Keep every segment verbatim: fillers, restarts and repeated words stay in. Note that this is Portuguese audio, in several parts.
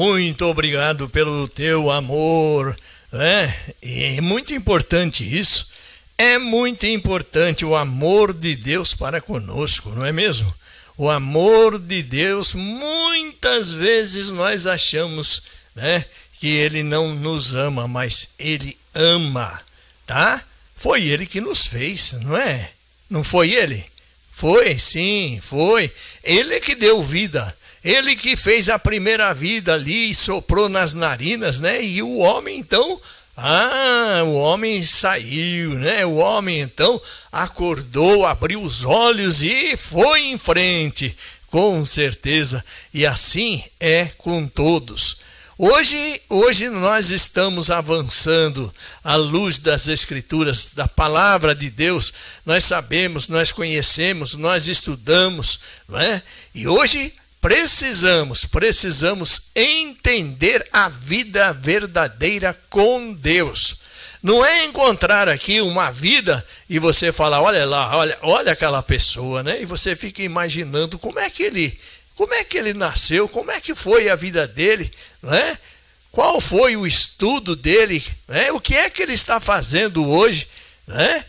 muito obrigado pelo teu amor, né? E é muito importante isso. É muito importante o amor de Deus para conosco, não é mesmo? O amor de Deus, muitas vezes nós achamos, né, que Ele não nos ama, mas Ele ama, tá? Foi Ele que nos fez, não é? Não foi Ele? Foi, sim, foi. Ele é que deu vida. Ele que fez a primeira vida ali e soprou nas narinas, né? E o homem, então, ah, o homem saiu, né? O homem, então, acordou, abriu os olhos e foi em frente, com certeza. E assim é com todos. Hoje, hoje nós estamos avançando à luz das Escrituras, da Palavra de Deus. Nós sabemos, nós conhecemos, nós estudamos, não é? E hoje precisamos, precisamos entender a vida verdadeira com Deus. Não é encontrar aqui uma vida e você falar, olha lá, olha, olha aquela pessoa, né? E você fica imaginando como é que ele... Como é que ele nasceu? Como é que foi a vida dele? Não é? Qual foi o estudo dele? Não é? O que é que ele está fazendo hoje? Não é?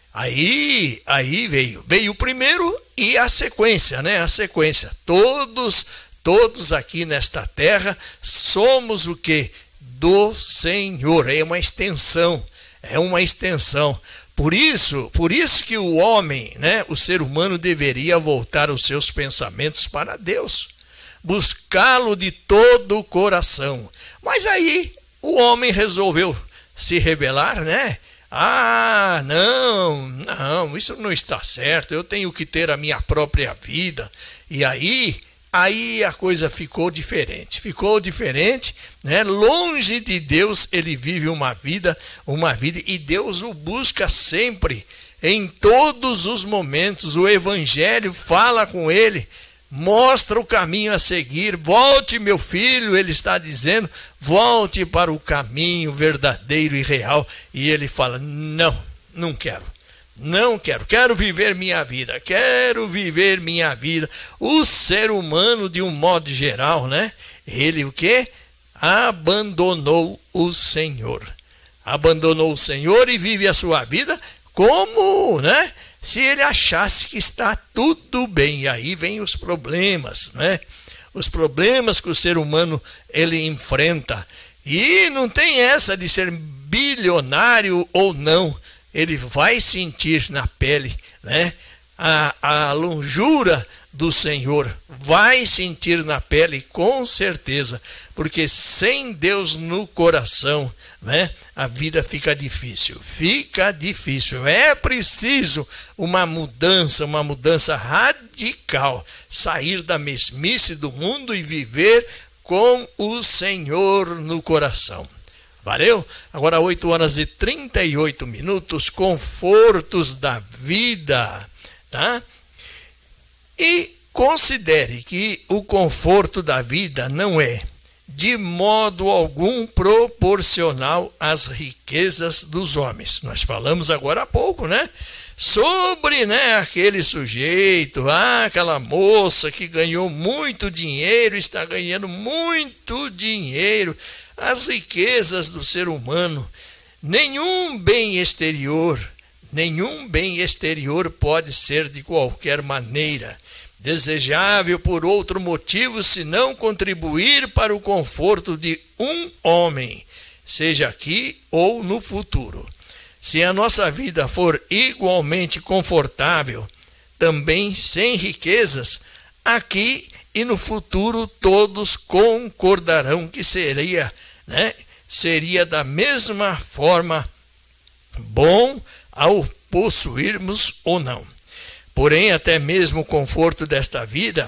Aí, aí veio, veio o primeiro e a sequência, né? A sequência. Todos, todos aqui nesta terra somos o quê? Do Senhor. É uma extensão, é uma extensão. Por isso, por isso que o homem, né, o ser humano deveria voltar os seus pensamentos para Deus, buscá-lo de todo o coração. Mas aí o homem resolveu se rebelar, né? Ah, não, não, isso não está certo, eu tenho que ter a minha própria vida. E aí, aí a coisa ficou diferente, ficou diferente, né? Longe de Deus ele vive uma vida, uma vida e Deus o busca sempre, em todos os momentos. O Evangelho fala com ele, mostra o caminho a seguir. Volte, meu filho, ele está dizendo, volte para o caminho verdadeiro e real. E ele fala, não, não quero, não quero, quero viver minha vida, quero viver minha vida. O ser humano, de um modo geral, né? Ele o quê? Abandonou o Senhor. Abandonou o Senhor e vive a sua vida como, né? Se ele achasse que está tudo bem. E aí vem os problemas, né? Os problemas que o ser humano ele enfrenta. E não tem essa de ser bilionário ou não. Ele vai sentir na pele, né? A, a longura do Senhor, vai sentir na pele com certeza, porque sem Deus no coração, né, a vida fica difícil, fica difícil. É preciso uma mudança, uma mudança radical, sair da mesmice do mundo e viver com o Senhor no coração. Valeu? Agora oito horas e trinta e oito minutos, confortos da vida, tá? E considere que o conforto da vida não é, de modo algum, proporcional às riquezas dos homens. Nós falamos agora há pouco, né? Sobre, né, aquele sujeito, ah, aquela moça que ganhou muito dinheiro, está ganhando muito dinheiro. As riquezas do ser humano, nenhum bem exterior, nenhum bem exterior pode ser de qualquer maneira desejável por outro motivo, senão contribuir para o conforto de um homem, seja aqui ou no futuro. Se a nossa vida for igualmente confortável, também sem riquezas, aqui e no futuro todos concordarão que seria, né, seria da mesma forma bom ao possuirmos ou não. Porém, até mesmo o conforto desta vida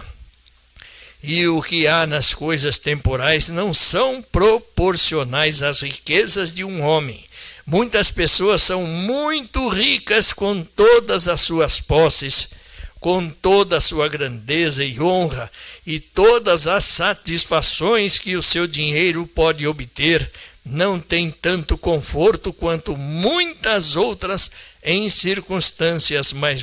e o que há nas coisas temporais não são proporcionais às riquezas de um homem. Muitas pessoas são muito ricas com todas as suas posses, com toda a sua grandeza e honra e todas as satisfações que o seu dinheiro pode obter. Não tem tanto conforto quanto muitas outras em circunstâncias mais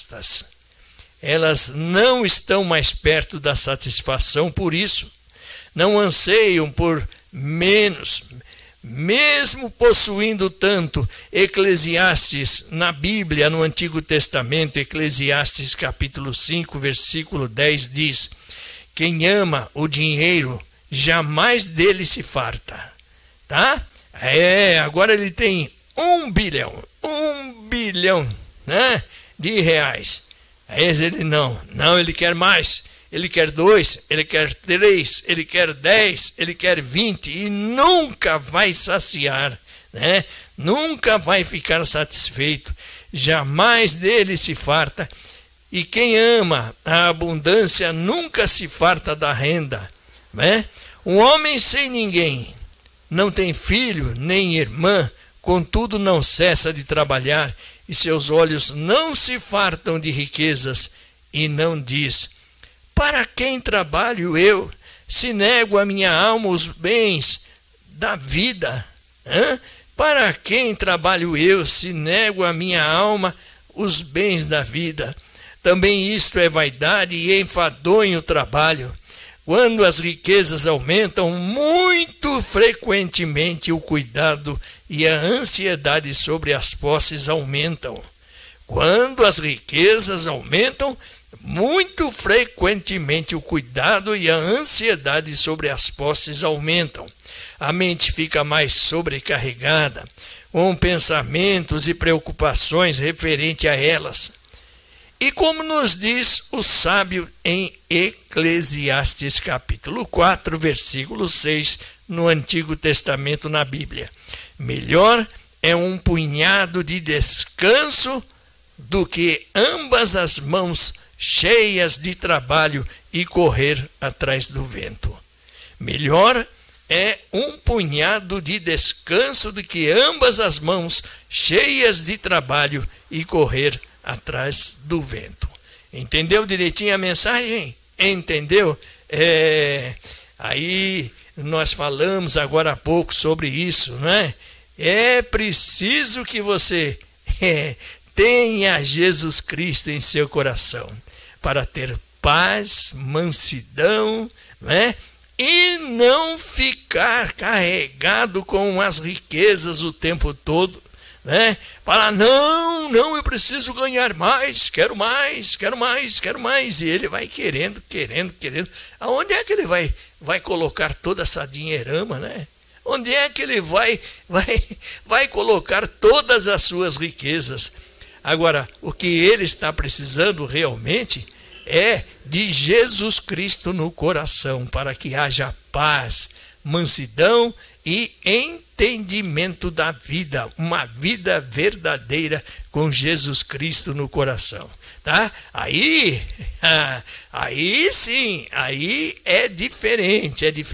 modestas. Elas não estão mais perto da satisfação, por isso não anseiam por menos, mesmo possuindo tanto. Eclesiastes, na Bíblia, no Antigo Testamento, Eclesiastes capítulo cinco, versículo dez diz: quem ama o dinheiro, jamais dele se farta. Tá? É, agora ele tem um bilhão, um bilhão, né, de reais. Aí ele não, não, ele quer mais. Ele quer dois, ele quer três, ele quer dez, ele quer vinte e nunca vai saciar, né? Nunca vai ficar satisfeito, jamais dele se farta. E quem ama a abundância nunca se farta da renda, né? Um homem sem ninguém, não tem filho nem irmã, contudo não cessa de trabalhar, e seus olhos não se fartam de riquezas, e não diz: para quem trabalho eu, se nego a minha alma os bens da vida? Hã? Para quem trabalho eu, se nego a minha alma os bens da vida? Também isto é vaidade e enfadonho o trabalho. Quando as riquezas aumentam, muito frequentemente o cuidado e a ansiedade sobre as posses aumentam. Quando as riquezas aumentam, muito frequentemente o cuidado e a ansiedade sobre as posses aumentam. A mente fica mais sobrecarregada, com pensamentos e preocupações referente a elas. E como nos diz o sábio em Eclesiastes capítulo quatro, versículo seis, no Antigo Testamento na Bíblia: melhor é um punhado de descanso do que ambas as mãos cheias de trabalho e correr atrás do vento. Melhor é um punhado de descanso do que ambas as mãos cheias de trabalho e correr atrás do vento. Entendeu direitinho a mensagem? Entendeu? É, aí nós falamos agora há pouco sobre isso, não é? É preciso que você é, tenha Jesus Cristo em seu coração, para ter paz, mansidão, né? E não ficar carregado com as riquezas o tempo todo, né? Falar, não, não, eu preciso ganhar mais, quero mais, quero mais, quero mais. E ele vai querendo, querendo, querendo. Aonde é que ele vai, vai colocar toda essa dinheirama, né? Onde é que ele vai, vai, vai colocar todas as suas riquezas? Agora, o que ele está precisando realmente é de Jesus Cristo no coração, para que haja paz, mansidão e entendimento da vida, uma vida verdadeira com Jesus Cristo no coração, tá? Aí, aí sim, aí é diferente, é diferente.